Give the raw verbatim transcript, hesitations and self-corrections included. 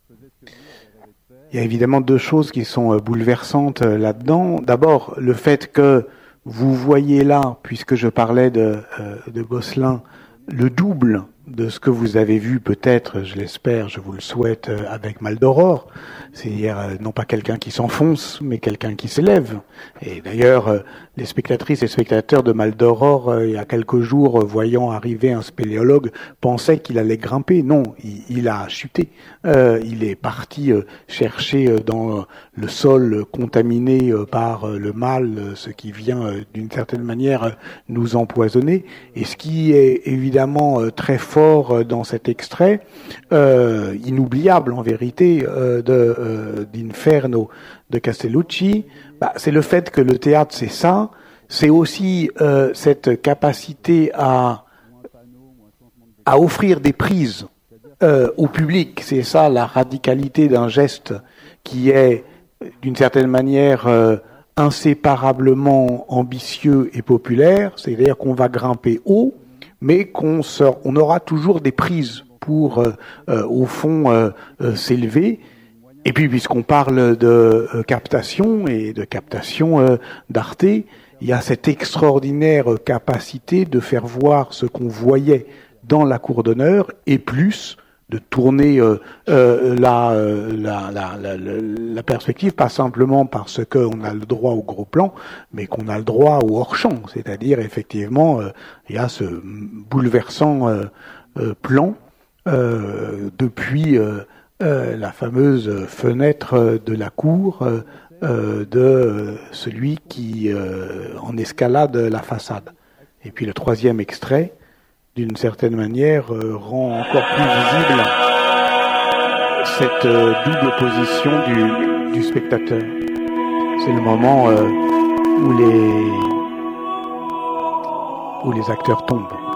Il y a évidemment deux choses qui sont bouleversantes là-dedans. D'abord, le fait que vous voyez là, puisque je parlais de, euh, de Gosselin, le double de ce que vous avez vu peut-être, je l'espère, je vous le souhaite, euh, avec Maldoror. C'est-à-dire euh, non pas quelqu'un qui s'enfonce, mais quelqu'un qui s'élève. Et d'ailleurs, euh, les spectatrices et spectateurs de Maldoror, euh, il y a quelques jours, euh, voyant arriver un spéléologue, pensaient qu'il allait grimper. Non, il, il a chuté. Euh, il est parti euh, chercher euh, dans le sol contaminé euh, par euh, le mal, euh, ce qui vient euh, d'une certaine manière euh, nous empoisonner. Et ce qui est évidemment euh, très fort euh, dans cet extrait, euh, inoubliable en vérité, euh, de euh, d'Inferno de Castellucci, bah, c'est le fait que le théâtre c'est ça, c'est aussi euh, cette capacité à à offrir des prises euh, au public. C'est ça la radicalité d'un geste qui est d'une certaine manière euh, inséparablement ambitieux et populaire, c'est-à-dire qu'on va grimper haut, mais qu'on sort, on aura toujours des prises pour, euh, euh, au fond, euh, euh, s'élever. Et puis, puisqu'on parle de euh, captation et de captation euh, d'Arte, il y a cette extraordinaire capacité de faire voir ce qu'on voyait dans la cour d'honneur et plus de tourner euh, euh, la, la, la, la, la perspective, pas simplement parce qu'on a le droit au gros plan, mais qu'on a le droit au hors-champ. C'est-à-dire, effectivement, euh, il y a ce bouleversant euh, euh, plan euh, depuis euh, euh, la fameuse fenêtre de la cour euh, euh, de celui qui euh, en escalade la façade. Et puis le troisième extrait, d'une certaine manière, euh, rend encore plus visible cette euh, double position du, du spectateur. C'est le moment euh, où les où les acteurs tombent.